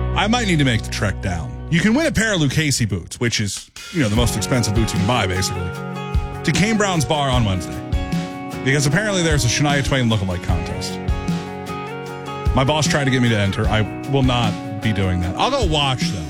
I might need to make the trek down. You can win a pair of Lucchese boots, which is, the most expensive boots you can buy, basically, to Kane Brown's bar on Wednesday. Because apparently there's a Shania Twain lookalike contest. My boss tried to get me to enter. I will not be doing that. I'll go watch, though.